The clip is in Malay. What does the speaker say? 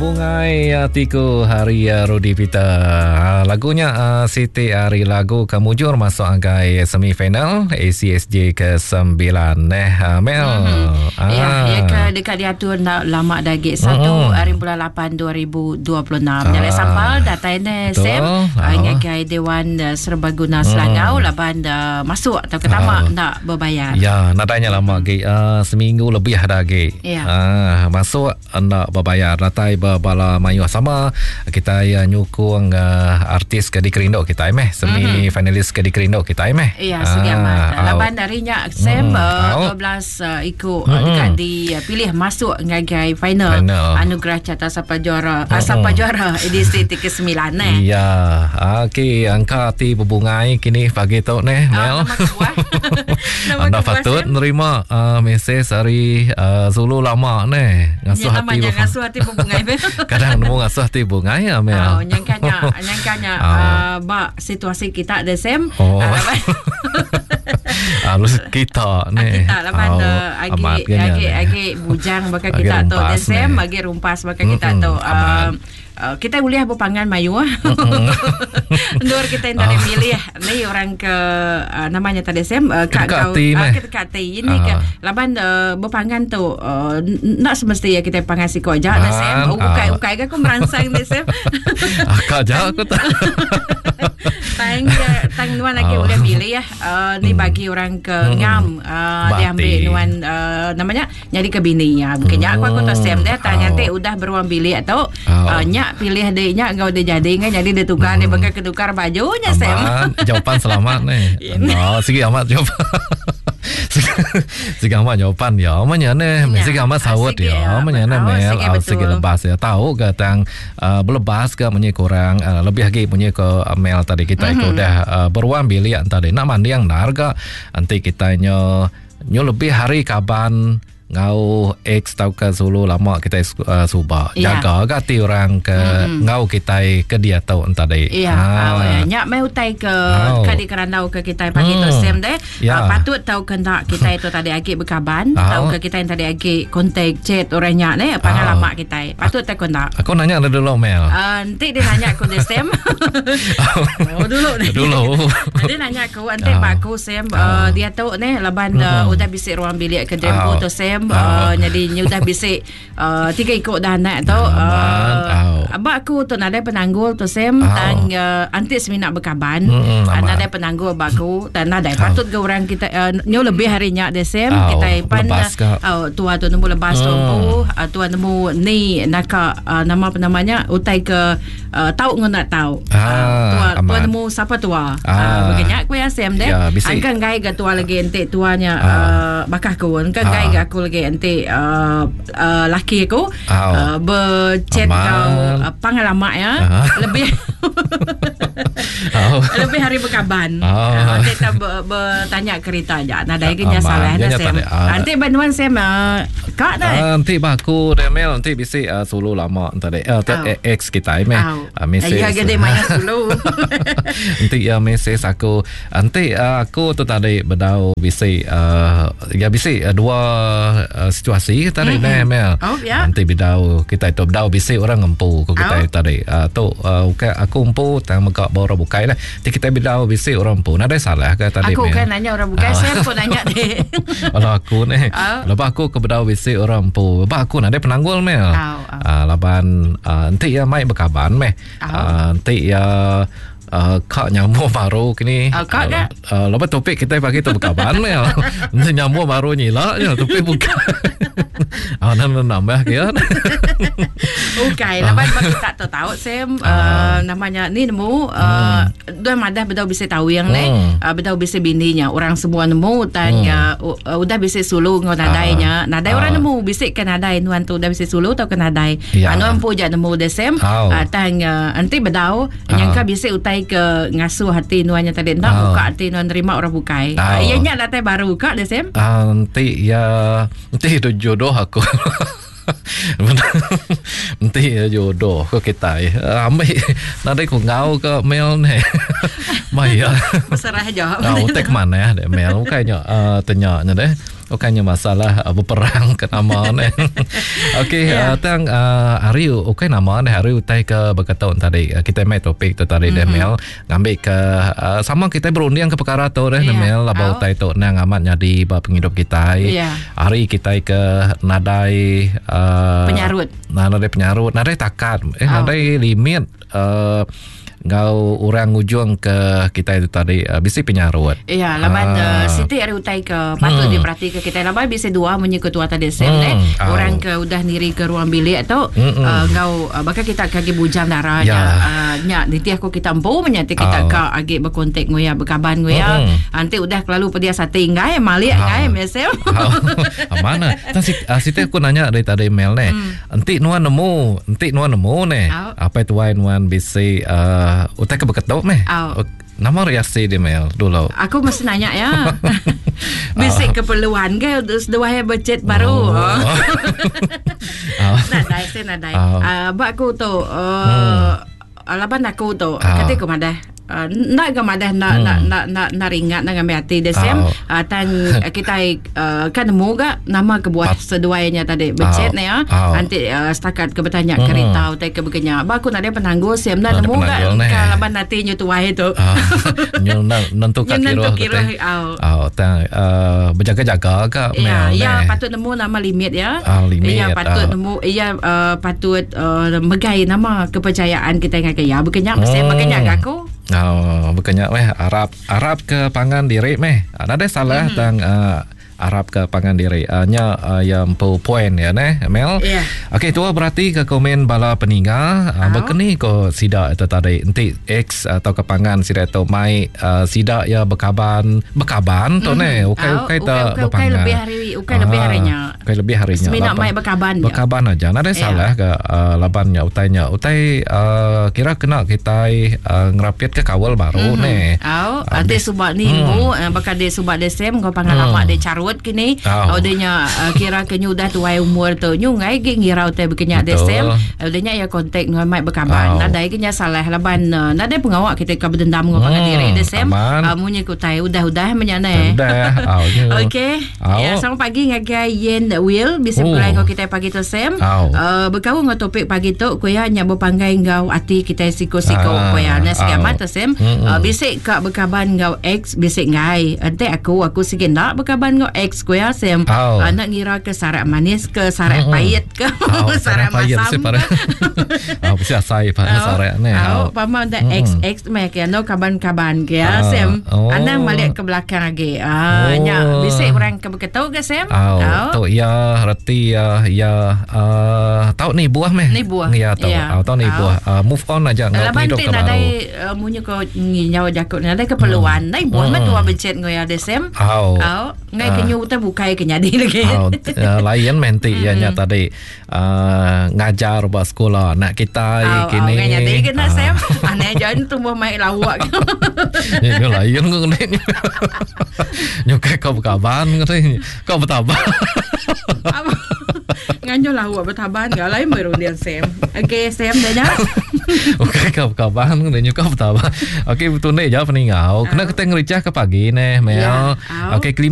Bebungai hatiku hari Rudi Pita. Lagunya Siti Ari lagu kemujur masuk angkai semifinal ACSJ ke-9 Mel. Ya ke dekat diatur lama daging 1 hari bulan 8 2026. Nyalai sampal data ini Sam ngagai Dewan Serbaguna Selangau laban masuk atau ketamak nak berbayar. Ya, nadanya lama lagi seminggu lebih lagi. Masuk nak berbayar datai bala mayu sama kita nyukung artis ke di Kerindo kita semi finalis ke di Kerindo kita ya segiamat laban darinya Sam 12 ikut dekat dipilih masuk ngagai final anugerah Carta Sapa Juara edisi ke-9 ya okey angka ti Bebungai kini pagi tu Mel anda patut nerima mesej dari Zulu lama ngasuh hati Bebungai kadang nemu ngasuh hati Bebungai Mel nyangkanya bak situasi kita ada Sam halus kita ni kita lapan agi bujang baka kita tu Sam agi rumpas baka kita tu kita boleh berpangan mayu Nur kita yang tadi milih ni orang ke namanya tadi Sam kak kau kati ini ke laban berpangan tu nak semestinya kita pangan si kau aja Sam ukai aku merangsang ni Sam kak aja aku tak tang nuan lagi boleh pilih ya ni bagi orang ke ngam dia ambil nuan namanya jadi ke bini ya bukannya aku tu Sam dia tanya nanti udah beruang bilik atau nyak pilih dia kau dia jadi kan jadi dia tukar dia pakai ketukar bajunya Sam jawapan selamat nih segi amat jawapan segi amat jawapan ya namanya segi amat sawut ya namanya Mel segi lebas ya tahu ke tang belebas ke punya kurang lebih lagi punya ke Mel tadi kita itu udah beruang bilik tadi nak mandi yang narga nanti kita nyo lebih hari kaban ngau X tau ke Sulu lama kita subak jaga gati orang ke ngau kita ke dia tau tadi nyak mai utai ke kadi kerandau ke kita pagi tu Sam deh patut tahu kendak kita itu tadi agi berkaban tahu ke kita yang tadi agi kontak chat orang nyak ni panggil lama kita patut tak kendak aku nanya dulu Mel nanti dia nanya aku Sam dulu dia nanya aku nanti aku Sam dia tahu ni laban udah bisik ruang bilik ke Dempo tu Sam jadi udah bisik 3 ikut dah nak tu abak aku tu nadai penanggul tu Sam tang anti semina berkaban nadai penanggul abak aku dan nadai patut ke orang kita nyo lebih harinya de Sam kita pan tua tu nemu lepas tu tua nemu ni nak nama apa namanya utai ke tahu nak tahu tua nemu siapa tua begini aku ya Sam deh angkan gai ke tua lagi ente tuanya bakah ku angkan gai ke aku lagi ente laki aku berchat kau pangalamak ya lebih lebih hari berkaban kita bertanya kereta aja nada ikannya salah Sam nanti bantuan Sam kak dah nanti baku Remel nanti bisi Sulu lama tadi X kita mesej ya gede maya Sulu nanti mesej aku nanti aku tu tadi berdau bisi ya bisi dua situasi tadi Mel nanti bidau kita itu bidau bisi orang empu kita tadi tu aku empu tang mekak bawa bukai lah nanti kita bidau bisi orang empu nada salah ke tadi aku kan nanya orang bukai saya pun nanya deh kalau aku ni lepas aku ke bidau bisi orang empu lepas aku nada penanggul Mel laban nanti ya mai berkaban nanti ya kak nyamuk baru kini lepas topik kita pagi tu berkaban nanti nyamuk baru nyilak topik bukan nambah kian okay lepas kita tahu Sam namanya ni nemu dua madah bedau bisa tahu yang ni bedau bisa bininya orang semua nemu tanya udah bisa Sulu ngau nadainya nadai orang nemu bisik ke nadai nuan tu udah bisa Sulu tau ke nadai anu ampu je nemu de Sam tanya nanti bedau nyangka bisa utai ke ngasuh hati nuannya tadi entah buka hati nuan terima orang bukai ianya datai baru kak de Sam nanti itu jodoh aku nanti jodoh ke kita ambil nanti aku ngau ke Mel ni mai serah jawab tek mana ya Mel kayaknya tanya deh Bukannya masalah berperang ke nama ni. Okey, tang hari okey nama ni hari utai ke berkata tadi kita mai topik tu tadi Mel ngambil ke sama kita berunding ke perkara tu Mel about utai tu nang amat jadi penghidup kita. Hari kita ke nadai penyarut. Nadai takat, nadai limit ngau orang ujung ke kita itu tadi bisi penyarut. Ya, laban Siti hari utai ke patut diperhatikan kita laban bisi dua menyekutua tadi sem orang ke udah niri ke ruang bilik atau ngau bakal kita kaki bujang darah nya nanti aku kita empu menyati kita ka agi berkontak ngoya berkaban ngoya nanti udah lalu pedia sate ngai malik ngai mesem. Mana? Siti aku nanya dari tadi email ni. Nanti nuan nemu ni. Apa itu nuan bisi utai ke berketuk meh. Nama reaksi dia Mel dulu. Aku mesti nanya ya. Bisik keperluan ke seduai budget baru. Nadai. Bak aku tu laban aku tu kata ke madah nak gemadah nak ringat nak ambil hati desem tan kita kan nemu ga nama kebuat seduainya tadi budget ni ya nanti setakat ke bertanya kereta utai ke begenya ba aku nak dia penangguh sem nak nemu ga kalaban nanti nyu tuai tu nyu nentukan kira tan berjaga-jaga ke ya patut nemu nama limit ya ya patut nemu patut megai nama kepercayaan kita dengan ya begenya sem begenya aku bukannya Arab ke pangan diri ada salah tang Arab ke pangan diri nya yang poin ya Mel. Okey tu berarti ke komen bala peninggal berkeni ko sida itu tadi nanti X atau ke pangan sida itu mai sida ya bekaban tu ukai ta berpangan lebih harinya semina mai bekaban aja ada salah ke labannya utai kira kena kita ngerapit ke kawal baru ade subak ni bakal de subak desem ko pangan lama de carut kini odenya kira kenyu dah tuai umur tu nyu ngai gi ngirau te bekenya desem odenya ya kontak ngai mai bekaban nadai kenya salah laban nadai pengawak kita ka berdendam ngau pangan diri desem munye ku tai udah menyana okey ya sama pagi ngagai yen will bisa mulai ko kita pagi tu sem berkau ngau topik pagi tu ko ya nya berpanggai ngau ati kita siko-siko ko ya na segamat sem bisik ka bekaban ngau X bisik ngai ante aku sikit nak bekaban ngau X ko ya sem nak ngira ke sarak manis ke sarak pahit ke sarak masam bisa sai sarak ni pama dah XX mek ya no kaban-kaban ke ya sem anang malik ke belakang lagi nya bisik orang ke berketau ke sem tu ya reti ya tahu ni buah meh ya tahu ni buah move on aja ngau hidup ke baru nadai munye ko nyawa jakut nadai keperluan nai buah matua becet ngoya desem ngai kenyu ta bukai kenyadi lagi lain menti ya nya tadi ngajar ba sekolah nak kita kini kenyadi kena sem aneh jangan tumbuh mai lawak ni lain ngene nyukai kau kaban ngene kau bertabah nganyo lawak bertaban ga lain merundian sem okey sem dah nya okey kau kaban ngene nyukai bertabah okey betul ni ja peningau kena kita ngericah ke pagi ni Mel okey